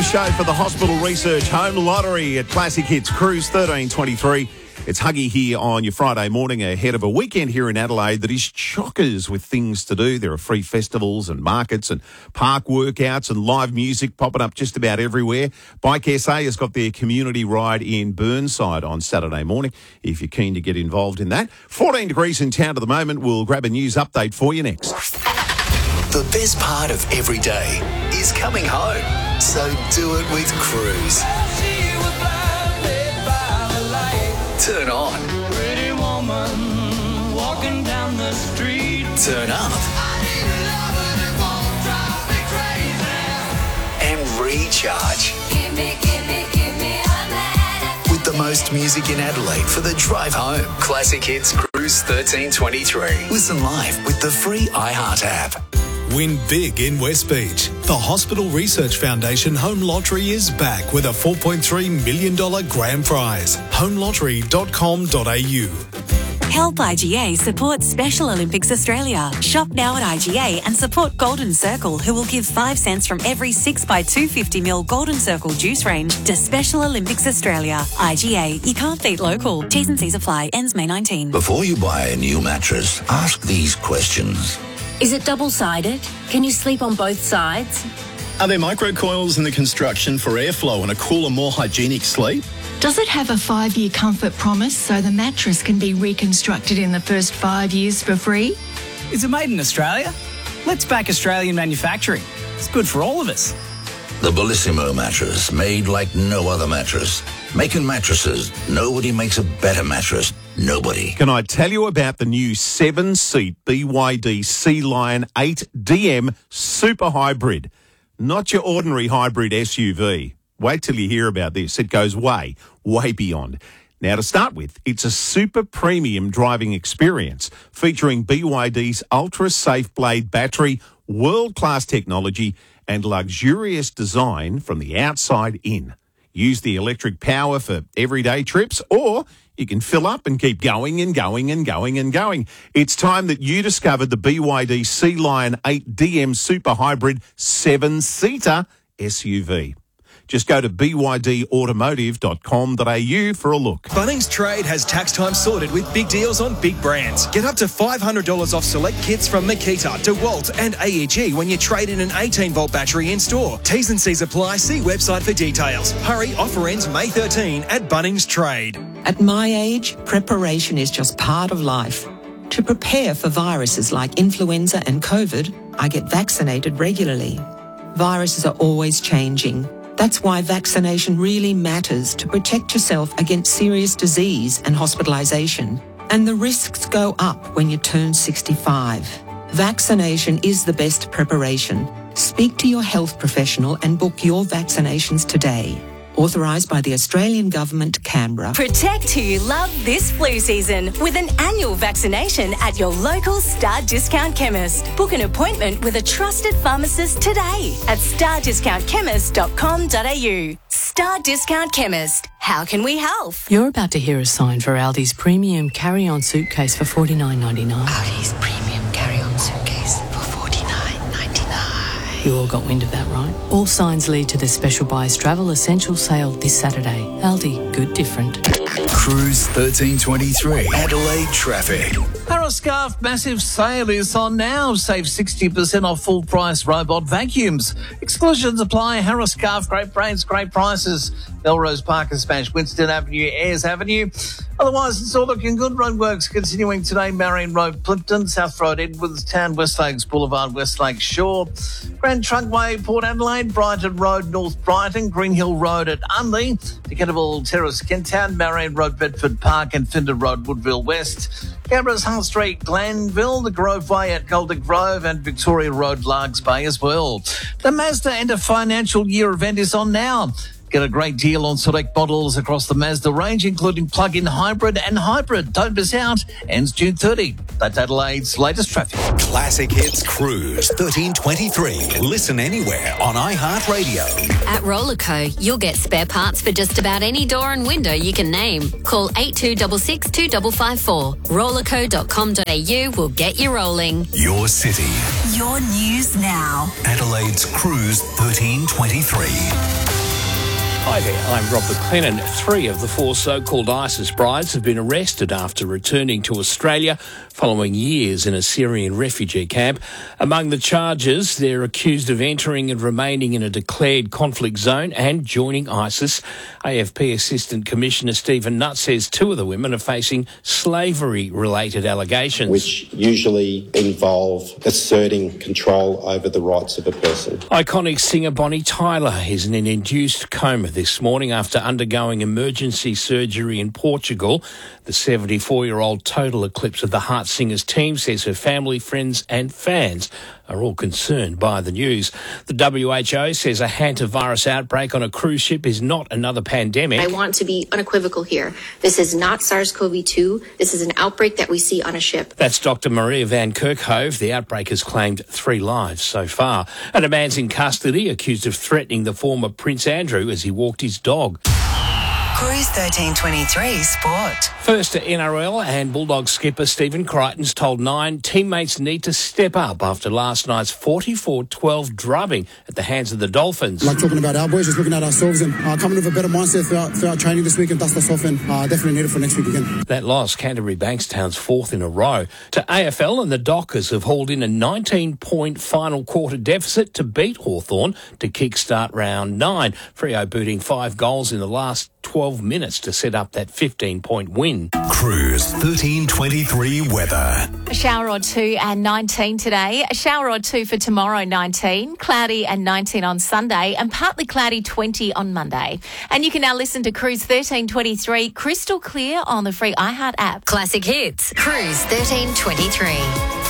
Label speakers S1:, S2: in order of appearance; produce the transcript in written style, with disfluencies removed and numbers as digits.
S1: the show for the Hospital Research Home Lottery at Classic Hits Cruise 1323. It's Huggy here on your Friday morning ahead of a weekend here in Adelaide that is chockers with things to do. There are free festivals and markets and park workouts and live music popping up just about everywhere. Bike SA has got their community ride in Burnside on Saturday morning, if you're keen to get involved in that. 14 degrees in town at the moment. We'll grab a news update for you next.
S2: The best part of every day is coming home. So do it with Cruise. Turn on.
S3: Pretty woman walking down the street.
S2: Turn up.
S3: I need a lover that won't drive me crazy.
S2: And recharge.
S3: Give me a man.
S2: With the most music in Adelaide for the drive home. Classic Hits Cruise 1323. Listen live with the free iHeart app.
S4: Win big in West Beach. The Hospital Research Foundation Home Lottery is back with a $4.3 million grand prize. homelottery.com.au.
S5: Help IGA support Special Olympics Australia. Shop now at IGA and support Golden Circle, who will give 5 cents from every 6x250ml Golden Circle juice range to Special Olympics Australia. IGA, you can't beat local. T's and C's apply. Ends May 19.
S6: Before you buy a new mattress, ask these questions.
S7: Is it double-sided? Can you sleep on both sides?
S8: Are there microcoils in the construction for airflow and a cooler, more hygienic sleep?
S9: Does it have a 5-year comfort promise so the mattress can be reconstructed in the first 5 years for free?
S10: Is it made in Australia? Let's back Australian manufacturing. It's good for all of us.
S6: The Bellissimo mattress, made like no other mattress. Making mattresses, nobody makes a better mattress. Nobody.
S1: Can I tell you about the new 7-seat BYD Sea Lion 8 DM Super Hybrid? Not your ordinary hybrid SUV. Wait till you hear about this. It goes way, way beyond. Now, to start with, it's a super premium driving experience featuring BYD's ultra-safe blade battery, world-class technology and luxurious design from the outside in. Use the electric power for everyday trips, or you can fill up and keep going and going and going and going. It's time that you discovered the BYD Sea Lion 8 DM Super Hybrid 7-seater SUV. Just go to bydautomotive.com.au for a look.
S11: Bunnings Trade has tax time sorted with big deals on big brands. Get up to $500 off select kits from Makita, DeWalt and AEG when you trade in an 18-volt battery in store. T's and C's apply. See website for details. Hurry, offer ends May 13 at Bunnings Trade.
S12: At my age, preparation is just part of life. To prepare for viruses like influenza and COVID, I get vaccinated regularly. Viruses are always changing. That's why vaccination really matters to protect yourself against serious disease and hospitalisation. And the risks go up when you turn 65. Vaccination is the best preparation. Speak to your health professional and book your vaccinations today. Authorised by the Australian Government, Canberra.
S5: Protect who you love this flu season with an annual vaccination at your local Star Discount Chemist. Book an appointment with a trusted pharmacist today at stardiscountchemist.com.au. Star Discount Chemist. How can we help?
S13: You're about to hear a sign for Aldi's premium carry-on suitcase for $49.99.
S14: Aldi's premium carry-on suitcase for $49.99.
S13: You all got wind of that, right? All signs lead to the special Buyers Travel Essential Sale this Saturday. Aldi, good different.
S2: Cruise 1323. Adelaide traffic.
S15: Harroscarf massive sale is on now. Save 60% off full price robot vacuums. Exclusions apply. Harroscarf, great brands, great prices. Melrose Park and Smash, Winston Avenue, Ayers Avenue. Otherwise, it's all looking good. Roadworks continuing today. Marion Road, Plimpton, South Road, Edwardstown, West Lakes Boulevard, West Lakes Shore. Grand Trunkway, Port Adelaide, Brighton Road, North Brighton, Green Hill Road at Unley, Decatable Terrace, Kenttown, Marion Road, Bedford Park and Finder Road, Woodville West. Canberra's Hull Street, Glanville, the Grove Way at Calder Grove and Victoria Road, Largs Bay as well. The Mazda End of Financial Year event is on now. Get a great deal on select models across the Mazda range, including plug-in hybrid and hybrid. Don't miss out. Ends June 30. That's Adelaide's latest traffic.
S2: Classic Hits Cruise 1323. Listen anywhere on iHeartRadio.
S16: At Rollerco, you'll get spare parts for just about any door and window you can name. Call 8266 2554. Rollerco.com.au will get you rolling.
S2: Your city.
S5: Your news now.
S2: Adelaide's Cruise 1323.
S17: Hi there, I'm Rob McLennan. 3 of the 4 so-called ISIS brides have been arrested after returning to Australia following years in a Syrian refugee camp. Among the charges, they're accused of entering and remaining in a declared conflict zone and joining ISIS. AFP Assistant Commissioner Stephen Nutt says 2 of the women are facing slavery-related allegations.
S18: Which usually involve asserting control over the rights of a person.
S17: Iconic singer Bonnie Tyler is in an induced coma this morning after undergoing emergency surgery in Portugal. The 74-year-old total eclipse of the Heart Singers team says her family, friends and fans are all concerned by the news. The WHO says a hantavirus outbreak on a cruise ship is not another pandemic.
S19: I want to be unequivocal here. This is not SARS-CoV-2. This is an outbreak that we see on a ship.
S17: That's Dr. Maria Van Kerkhove. The outbreak has claimed 3 lives so far. And a man's in custody accused of threatening the former Prince Andrew as he walked his dog.
S20: Cruise 1323 Sport.
S17: First to NRL, and Bulldogs skipper Stephen Crichton's told 9 teammates need to step up after last night's 44-12 drubbing at the hands of the Dolphins.
S21: Like talking about our boys, just looking at ourselves and coming with a better mindset throughout training this week and dust us off, and definitely need it for next week again.
S17: That loss, Canterbury Bankstown's 4th in a row. To AFL, and the Dockers have hauled in a 19-point final quarter deficit to beat Hawthorn to kickstart round 9. Freo booting 5 goals in the last 12 minutes to set up that 15-point win.
S4: Cruise 1323 weather.
S22: A shower or 2 and 19 today. A shower or 2 for tomorrow, 19. Cloudy and 19 on Sunday, and partly cloudy, 20 on Monday. And you can now listen to Cruise 1323 crystal clear on the free iHeart app.
S16: Classic Hits, Cruise 1323.